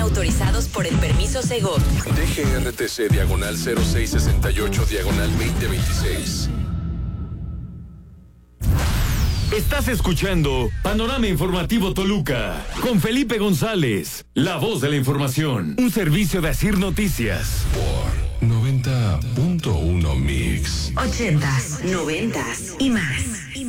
autorizados por el permiso Segov. DGRTC /0668/2026. Estás escuchando Panorama Informativo Toluca con Felipe González, la voz de la información, un servicio de Asir Noticias. Por 90.1 Mix. 80s, 90s y más.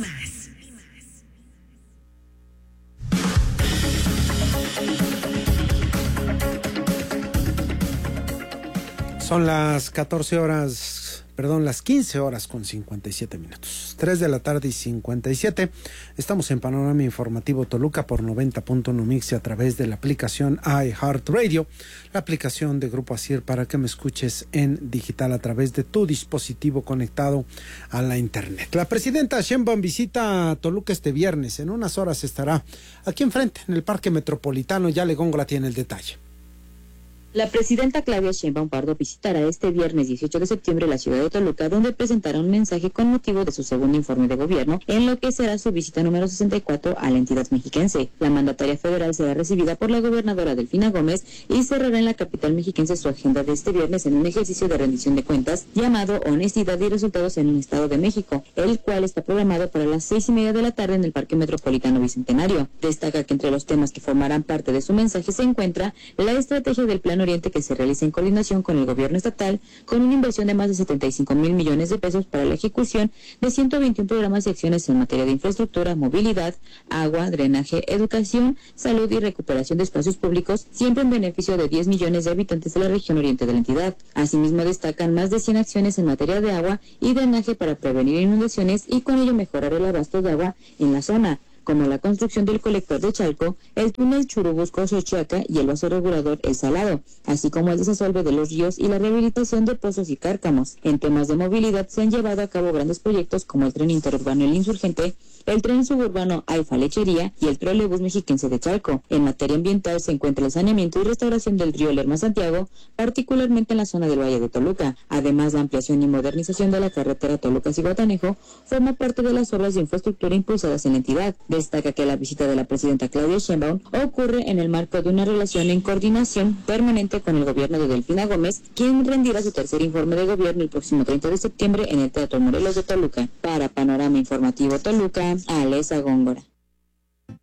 Son las 15 horas con 57 minutos. 3 de la tarde y 57. Estamos en Panorama Informativo Toluca por 90.1 Mix y a través de la aplicación iHeartRadio, la aplicación de Grupo Asir para que me escuches en digital a través de tu dispositivo conectado a la internet. La presidenta Sheinbaum visita Toluca este viernes. En unas horas estará aquí enfrente, en el Parque Metropolitano. Ya Góngora tiene el detalle. La presidenta Claudia Sheinbaum Pardo visitará este viernes 18 de septiembre la ciudad de Toluca, donde presentará un mensaje con motivo de su segundo informe de gobierno, en lo que será su visita número 64 a la entidad mexiquense. La mandataria federal será recibida por la gobernadora Delfina Gómez y cerrará en la capital mexiquense su agenda de este viernes en un ejercicio de rendición de cuentas llamado Honestidad y Resultados en un Estado de México, el cual está programado para las 6:30 de la tarde en el Parque Metropolitano Bicentenario. Destaca que entre los temas que formarán parte de su mensaje se encuentra la estrategia del Plan Oriente que se realiza en coordinación con el gobierno estatal, con una inversión de más de 75,000 millones de pesos para la ejecución de 121 programas y acciones en materia de infraestructura, movilidad, agua, drenaje, educación, salud y recuperación de espacios públicos, siempre en beneficio de 10 millones de habitantes de la región oriente de la entidad. Asimismo, destacan más de 100 acciones en materia de agua y drenaje para prevenir inundaciones y con ello mejorar el abasto de agua en la zona, como la construcción del colector de Chalco, el túnel Churubusco-Xochiaca y el vaso regulador El Salado, así como el desasolve de los ríos y la rehabilitación de pozos y cárcamos. En temas de movilidad se han llevado a cabo grandes proyectos como el tren interurbano El Insurgente, el tren suburbano Aifa Lechería y el trolebús mexiquense de Chalco. En materia ambiental se encuentra el saneamiento y restauración del río Lerma Santiago, particularmente en la zona del Valle de Toluca. Además, la ampliación y modernización de la carretera Toluca-Zihuatanejo forma parte de las obras de infraestructura impulsadas en la entidad. Destaca que la visita de la presidenta Claudia Sheinbaum ocurre en el marco de una relación en coordinación permanente con el gobierno de Delfina Gómez, quien rendirá su tercer informe de gobierno el próximo 30 de septiembre en el Teatro Morelos de Toluca. Para Panorama Informativo Toluca, Alesa Góngora.